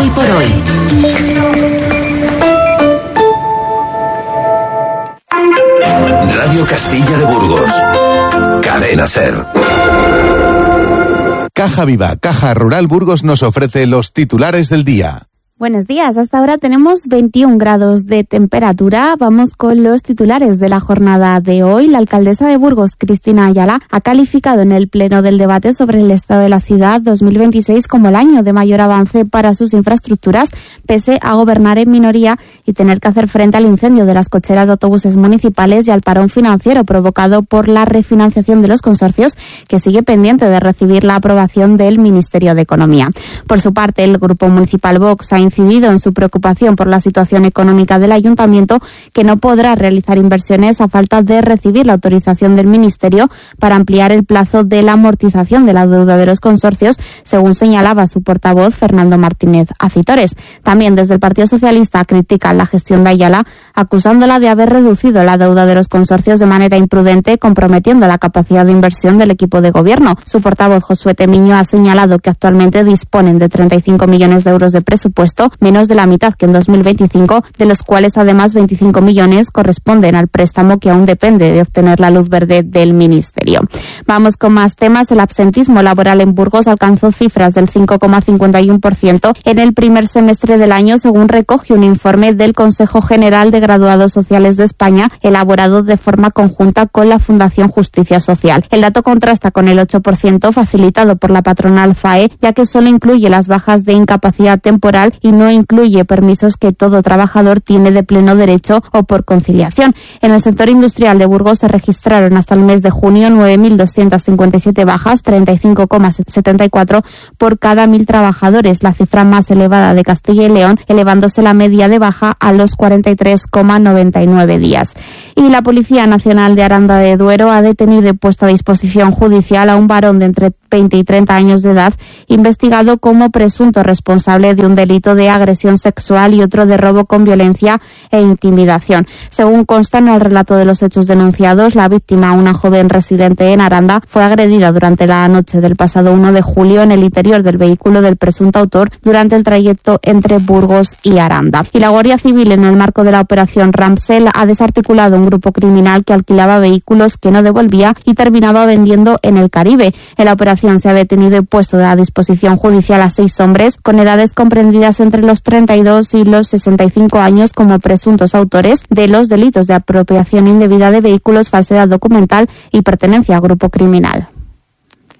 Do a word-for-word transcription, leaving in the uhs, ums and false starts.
Hoy por hoy. Radio Castilla de Burgos. Cadena SER. Caja Viva, Caja Rural Burgos nos ofrece los titulares del día. Buenos días, hasta ahora tenemos veintiún grados de temperatura. Vamos con los titulares de la jornada de hoy. La alcaldesa de Burgos, Cristina Ayala, ha calificado en el pleno del debate sobre el estado de la ciudad dos mil veintiséis como el año de mayor avance para sus infraestructuras, pese a gobernar en minoría y tener que hacer frente al incendio de las cocheras de autobuses municipales y al parón financiero provocado por la refinanciación de los consorcios, que sigue pendiente de recibir la aprobación del Ministerio de Economía. Por su parte, el Grupo Municipal Vox ha incidido en su preocupación por la situación económica del ayuntamiento, que no podrá realizar inversiones a falta de recibir la autorización del Ministerio para ampliar el plazo de la amortización de la deuda de los consorcios, según señalaba su portavoz Fernando Martínez Acitores. También desde el Partido Socialista critican la gestión de Ayala, acusándola de haber reducido la deuda de los consorcios de manera imprudente, comprometiendo la capacidad de inversión del equipo de gobierno. Su portavoz Josué Temiño ha señalado que actualmente disponen de treinta y cinco millones de euros de presupuesto, menos de la mitad que en dos mil veinticinco, de los cuales además veinticinco millones corresponden al préstamo que aún depende de obtener la luz verde del Ministerio. Vamos con más temas. El absentismo laboral en Burgos alcanzó cifras del cinco coma cincuenta y uno por ciento en el primer semestre del año, según recoge un informe del Consejo General de Graduados Sociales de España, elaborado de forma conjunta con la Fundación Justicia Social. El dato contrasta con el ocho por ciento facilitado por la patronal F A E, ya que solo incluye las bajas de incapacidad temporal y no incluye permisos que todo trabajador tiene de pleno derecho o por conciliación. En el sector industrial de Burgos se registraron hasta el mes de junio nueve mil doscientas cincuenta y siete bajas, treinta y cinco coma setenta y cuatro por cada mil trabajadores, la cifra más elevada de Castilla y León, elevándose la media de baja a los cuarenta y tres coma noventa y nueve días. Y la Policía Nacional de Aranda de Duero ha detenido y puesto a disposición judicial a un varón de entre veinte y treinta años de edad, investigado como presunto responsable de un delito de agresión sexual y otro de robo con violencia e intimidación. Según consta en el relato de los hechos denunciados, la víctima, una joven residente en Aranda, fue agredida durante la noche del pasado uno de julio en el interior del vehículo del presunto autor durante el trayecto entre Burgos y Aranda. Y la Guardia Civil, en el marco de la operación Ramsel, ha desarticulado un grupo criminal que alquilaba vehículos que no devolvía y terminaba vendiendo en el Caribe. En la operación se ha detenido y puesto a disposición judicial a seis hombres con edades comprendidas entre los treinta y dos y los sesenta y cinco años como presuntos autores de los delitos de apropiación indebida de vehículos, falsedad documental y pertenencia a grupo criminal.